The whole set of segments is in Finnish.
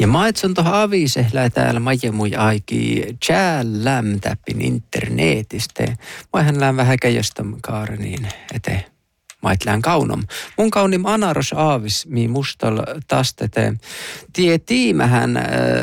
Ja maitsun tuohon avisehlää täällä majemui aiki tjällämtäppin internetistä. Maihan vähän käjöstäm kaareniin eteen. Maitlään kaunom. Mun kaunim anaros aavis, mi mustal tastete. Tiimähän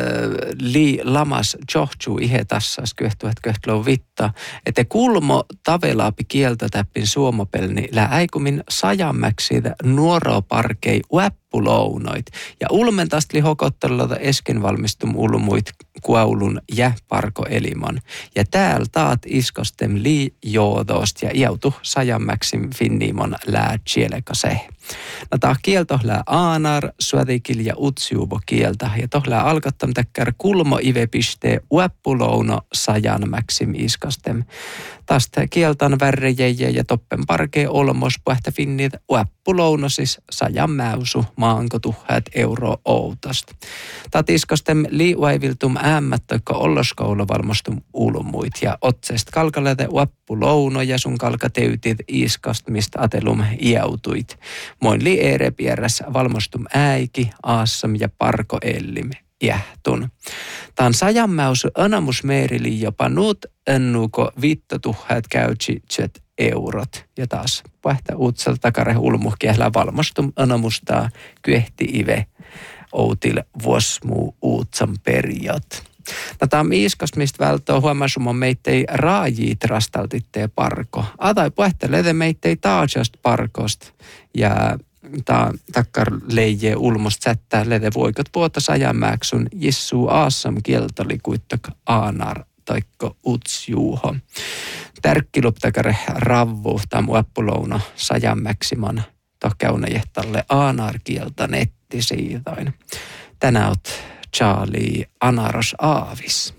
li lamas johtuu ihe tassas köhtlou vitta. Ete kulmo tavelaapi kieltä täppin suomopelni lää äikumin sajammäksi nuoroparkei uäppulounoit. Ja ulmen tastli hokottelulta esken valmistum ulmuit kuaulun jähparkoelimon. Ja täällä taat iskostem li joodost ja iautu sajammäksim finnimon lää chielekase. No tää kielto lää aanar, suadikil ja utsiubo kieltä. Ja toh lää alkottam täkkär kulmo ive piste uäppulouno sajanmäksim iskostem. Tästä kieltan värrejeje ja toppen parkee olmos puhta finnit uäppulounosis sajammäusu maanko €1,000 outast. Tatiskostem liuaiviltum äämmättökko olloskoulu valmostum ulmuit ja otsest kalkalete uäppulouno ja sun kalkateytit iskast mistä atelum iautuit. Moin li eerepierräs valmostum äiki, aassam ja parkoellim jähtun. Tämän sajammäusu anamusmeerili jopa nuut ennuko 5,000 käytsit eurot. Ja taas pähtä uutsel takare ulmuhkielä valmostum anamustaa kyehti ive outil vuosmuu uutsam periot. No tämä iskos, mistä välttää huomasumon meittei raajit rastaltittee parko. Atai puhettelede meittei taajast parkost ja takkar leijee ulmost sättää lede voikot puota sajamääksun jissuu aassam kieltali kuittak aanar taikko utsjuuho. Tärkkilup takare ravvu tam uäppulouno sajammäksimon tohkäunajehtalle aanar kieltä nettisiitain. Tänään oot Charlie Anaros aavis.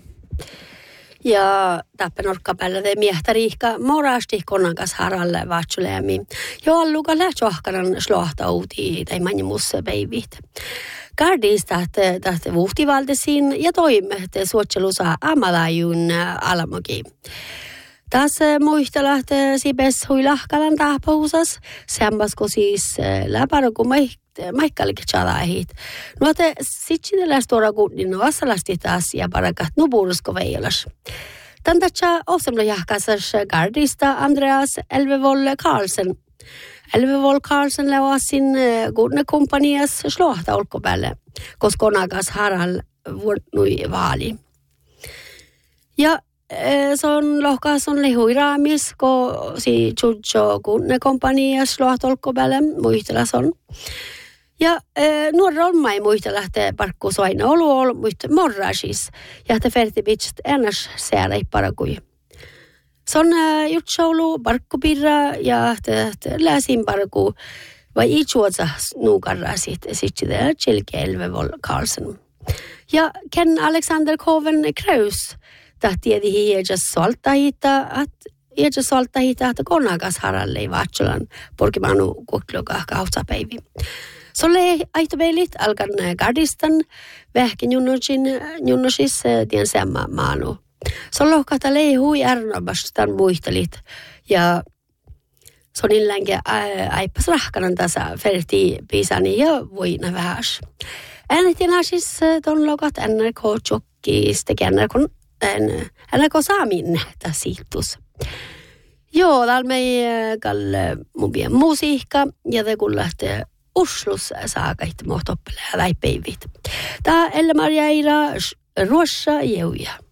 Ja tappen orkkapäällä te miehtäriikka morasti konnakas haralle vaatsuleemi. Jo alluka lähtsohkaran slohta uutii tai mani musse peivit. Kardis tahte vuhtivaltesiin ja toimme, että suotselusa amalajun alamoki. Taas muistelat sipes huilahkalan tahpausas, semmasko siis läpäroku maikkalike tjalahit. Nuote sitsitellä stora kunnin vassalasti taas ja parakat nupurusko veijolas. Tantatsa osemlo jahkasas gardista Andreas Elvevoll Carlsen. Elvevoll Carlsen levasin kunnekompanias slohta olkopäälle, koska onakas haral vuornui vaali. Ja se on lohkas on lehuiraamis, kun si tjutso kunnekompanias slohta olkopäälle muistelas on. Ja nuorra on mai muista lähtee parkkuus aina olu muista morrasis ja te fertipitst ennäs siellä ei parakui. Se on jutsoulu parkkupirra ja te läsin parkku vai itsuotsa nuukarra sitten sitä Chilke Elvevoll Carlsen. Ja Ken Alexander Koven Kraus tahtiedi hiiäjäs solta hita että konakas haralle ei vaatsulan porkimanu kukkluka kautsapäivi. Solle aitopeilit alkan gardistan vähkin junnosis tien semma maanu. Sollohkata leihui ärnobastan muistelit ja sonillänkin aippas rahkanan tasa ferti pisani ja voina vähäs. Äänetina siis ton lokat NRK tjokkis teki NRK saamin siittus. Joo, täällä mei kalle mun vielä musiikka ja te kun lähtee Oslus saakait mohtoppele ja läipeivit. Tää Elle Maria Eira Ruossa jeuja.